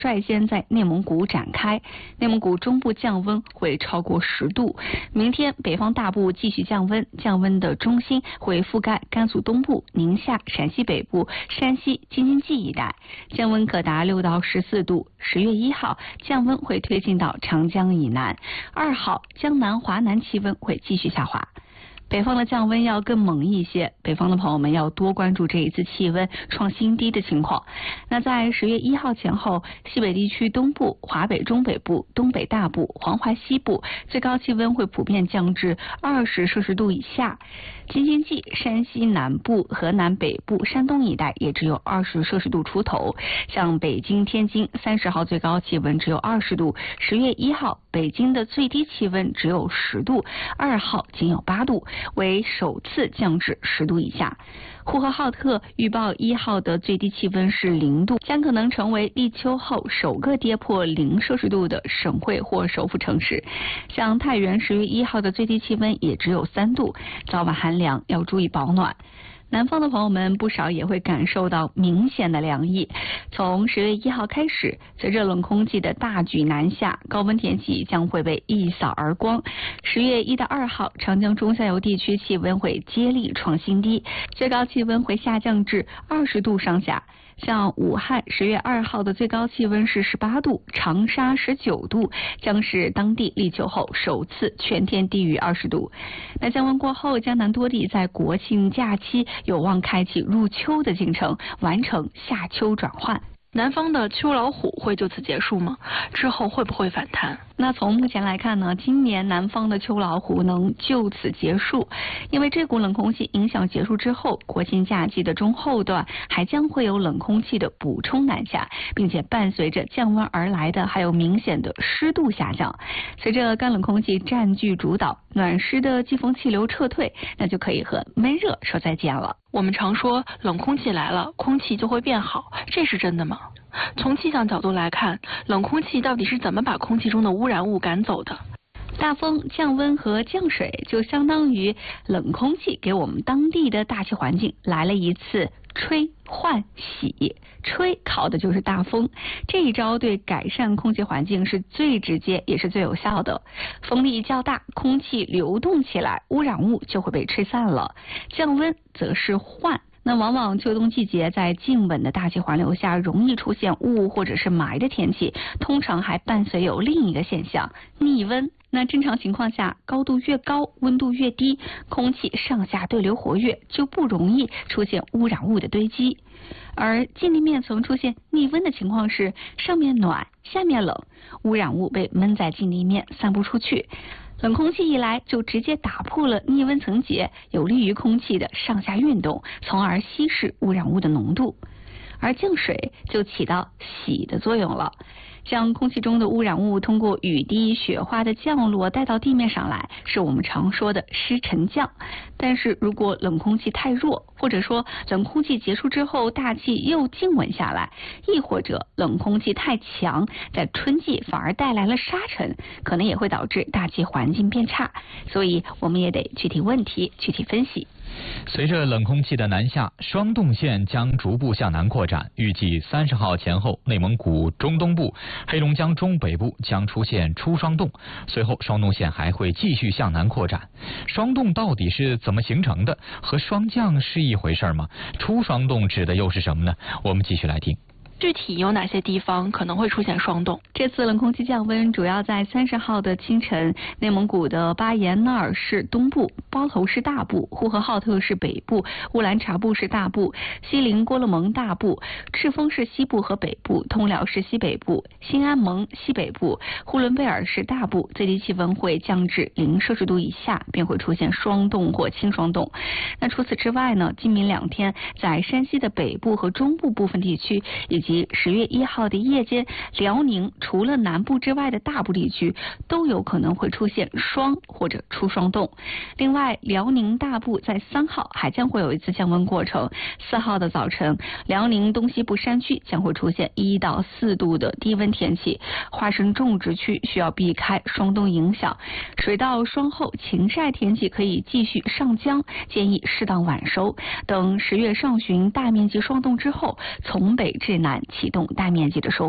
率先在内蒙古展开，内蒙古中部降温会超过10度。明天北方大部继续降温，降温的中心会覆盖甘肃东部、宁夏、陕西北部、山西、京津冀一带，降温可达6到14度。10月1号降温会推进到长江以南，2号江南、华南气温会继续下滑。北方的降温要更猛一些，北方的朋友们要多关注这一次气温创新低的情况。那在10月1号前后，西北地区东部、华北中北部、东北大部、黄淮西部最高气温会普遍降至20摄氏度以下，京津冀、山西南部、河南北部、山东一带也只有20摄氏度出头。像北京、天津30号最高气温只有20度，10月1号北京的最低气温只有10度，2号仅有8度。为首次降至10度以下。呼和浩特预报1号的最低气温是0度，将可能成为立秋后首个跌破0摄氏度的省会或首府城市。像太原10月1号的最低气温也只有3度，早晚寒凉，要注意保暖。南方的朋友们不少也会感受到明显的凉意。从10月1号开始，随着冷空气的大举南下，高温天气将会被一扫而光。10月1到2号，长江中下游地区气温会接力创新低，最高气温会下降至20度上下。像武汉10月2号的最高气温是18度，长沙19度，将是当地立秋后首次全天低于20度。那降温过后，江南多地在国庆假期有望开启入秋的进程，完成夏秋转换。 南方的秋老虎会就此结束吗？之后会不会反弹？ 那从目前来看呢，今年南方的秋老虎能就此结束，因为这股冷空气影响结束之后，国庆假期的中后段还将会有冷空气的补充南下，并且伴随着降温而来的还有明显的湿度下降。随着干冷空气占据主导，暖湿的季风气流撤退，那就可以和闷热说再见了。 我们常说冷空气来了，空气就会变好，这是真的吗？从气象角度来看，冷空气到底是怎么把空气中的污染物赶走的？ 大风、降温和降水就相当于冷空气给我们当地的大气环境来了一次吹换洗。吹考的就是大风，这一招对改善空气环境是最直接也是最有效的。风力较大，空气流动起来，污染物就会被吹散了。降温则是换。那往往秋冬季节在静稳的大气环流下容易出现雾或者是霾的天气，通常还伴随有另一个现象，逆温。那正常情况下，高度越高，温度越低，空气上下对流活跃，就不容易出现污染物的堆积。而近地面层出现逆温的情况是，上面暖，下面冷，污染物被闷在近地面，散不出去。冷空气一来，就直接打破了逆温层结，有利于空气的上下运动，从而稀释污染物的浓度。而降水就起到洗的作用了，将空气中的污染物通过雨滴、雪花的降落带到地面上来，是我们常说的湿沉降。但是如果冷空气太弱，或者说冷空气结束之后大气又静稳下来，亦或者冷空气太强，在春季反而带来了沙尘，可能也会导致大气环境变差。所以我们也得具体问题具体分析。 随着冷空气的南下，霜冻线将逐步向南扩展，预计30号前后，内蒙古中东部、黑龙江中北部将出现初霜冻，随后霜冻线还会继续向南扩展。霜冻到底是怎么形成的？和霜降是一回事吗？初霜冻指的又是什么呢？我们继续来听。 具体有哪些地方可能会出现霜冻？ 这次冷空气降温主要在30号的清晨，内蒙古的巴彦淖尔市东部、包头市大部、呼和浩特市北部、乌兰察布市大部、锡林郭勒盟大部、赤峰市西部和北部、通辽市西北部、新安盟西北部、呼伦贝尔市大部，最低气温会降至0摄氏度以下，便会出现霜冻或轻霜冻。那除此之外呢，今明2天在山西的北部和中部部分地区，以及10月1号的夜间，辽宁除了南部之外的大部地区都有可能会出现霜或者初霜冻。另外，辽宁大部在3号还将会有一次降温过程。4号的早晨，辽宁东西部山区将会出现1到4度的低温天气，花生种植区需要避开霜冻影响。水稻霜后晴晒天气可以继续上浆，建议适当晚收。等10月上旬大面积霜冻之后，从北至南启动大面积的收获。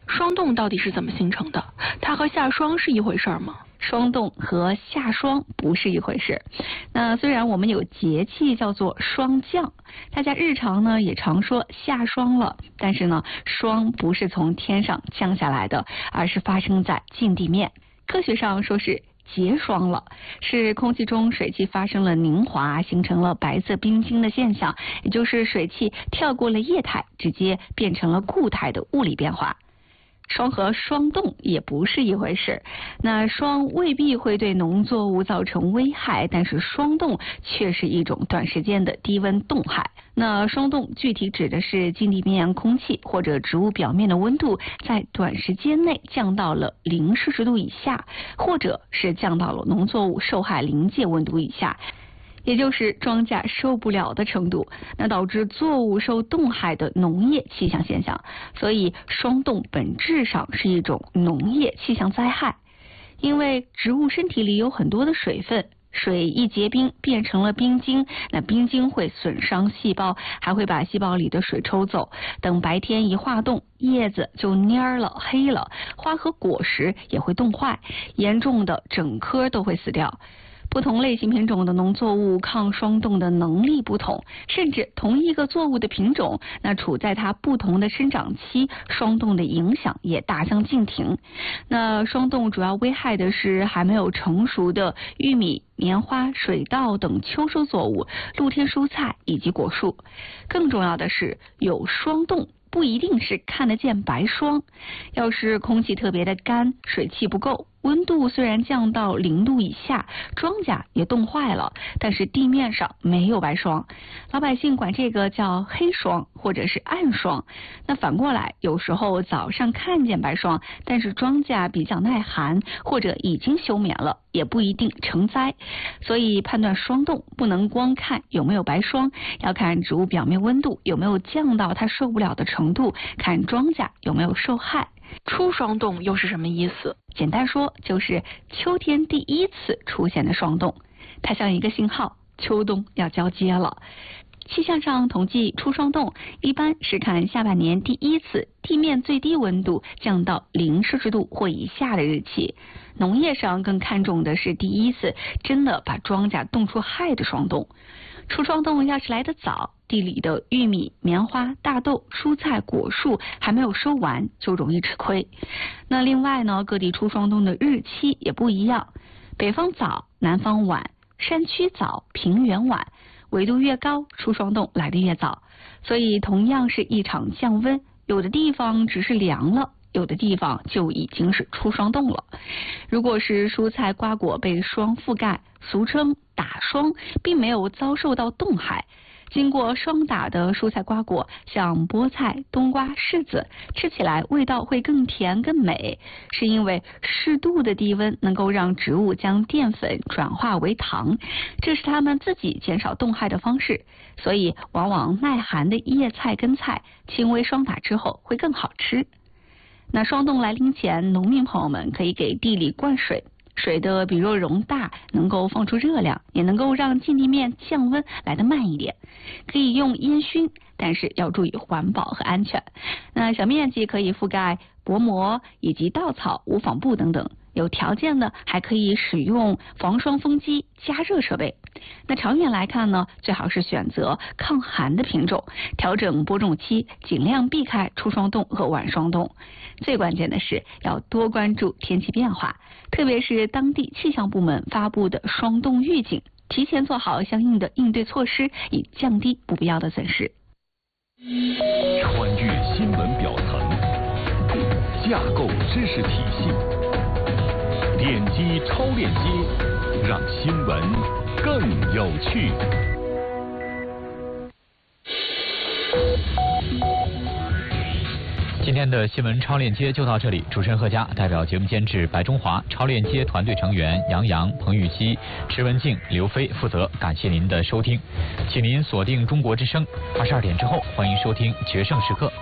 霜冻到底是怎么形成的？它和下霜是一回事吗？ 霜冻和下霜不是一回事。那虽然我们有节气叫做霜降，大家日常呢也常说下霜了，但是呢，霜不是从天上降下来的，而是发生在近地面。科学上说是结霜了，是空气中水汽发生了凝华，形成了白色冰晶的现象，也就是水汽跳过了液态，直接变成了固态的物理变化。霜和霜冻也不是一回事，那霜未必会对农作物造成危害，但是霜冻却是一种短时间的低温冻害。那霜冻具体指的是近地面空气或者植物表面的温度在短时间内降到了0摄氏度以下，或者是降到了农作物受害临界温度以下，也就是庄稼受不了的程度，那导致作物受冻害的农业气象现象。所以霜冻本质上是一种农业气象灾害，因为植物身体里有很多的水分，水一结冰变成了冰晶，那冰晶会损伤细胞，还会把细胞里的水抽走。等白天一化冻，叶子就蔫了黑了，花和果实也会冻坏，严重的整棵都会死掉。不同类型品种的农作物抗霜冻的能力不同，甚至同一个作物的品种，那处在它不同的生长期，霜冻的影响也大相径庭。那霜冻主要危害的是还没有成熟的玉米、棉花、水稻等秋收作物、露天蔬菜以及果树。更重要的是，有霜冻不一定是看得见白霜，要是空气特别的干，水汽不够，温度虽然降到0度以下，庄稼也冻坏了，但是地面上没有白霜，老百姓管这个叫黑霜或者是暗霜。那反过来，有时候早上看见白霜，但是庄稼比较耐寒或者已经休眠了，也不一定成灾。所以判断霜冻不能光看有没有白霜，要看植物表面温度有没有降到它受不了的程度，看庄稼有没有受害。 初霜冻又是什么意思？ 简单说，就是秋天第一次出现的霜冻，它像一个信号，秋冬要交接了。气象上统计初霜冻，一般是看下半年第一次地面最低温度降到0摄氏度或以下的日期。农业上更看重的是第一次真的把庄稼冻出害的霜冻。初霜冻要是来得早，地里的玉米、棉花、大豆、蔬菜、果树还没有收完，就容易吃亏。那另外呢，各地初霜冻的日期也不一样，北方早，南方晚，山区早，平原晚，纬度越高，初霜冻来得越早。所以同样是一场降温，有的地方只是凉了，有的地方就已经是初霜冻了。如果是蔬菜瓜果被霜覆盖，俗称打霜，并没有遭受到冻害，经过霜打的蔬菜瓜果，像菠菜、冬瓜、柿子，吃起来味道会更甜更美，是因为适度的低温能够让植物将淀粉转化为糖，这是它们自己减少冻害的方式。所以往往耐寒的叶菜、根菜，轻微霜打之后会更好吃。那霜冻来临前，农民朋友们可以给地里灌水，水的比若容大，能够放出热量，也能够让近地面降温来得慢一点。可以用烟熏，但是要注意环保和安全。那小面积可以覆盖薄膜以及稻草、无纺布等等。有条件的还可以使用防霜风机、加热设备。那长远来看呢，最好是选择抗寒的品种，调整播种期，尽量避开初霜冻和晚霜冻。最关键的是要多关注天气变化，特别是当地气象部门发布的霜冻预警，提前做好相应的应对措施，以降低不必要的损失。 穿越新闻表层，架构知识体系，点击超链接，让新闻更有趣。 今天的新闻超链接就到这里，主持人贺佳代表节目监制白中华、超链接团队成员杨洋、彭玉熙、池文静、刘飞负责感谢您的收听，请您锁定中国之声，22点之后欢迎收听决胜时刻。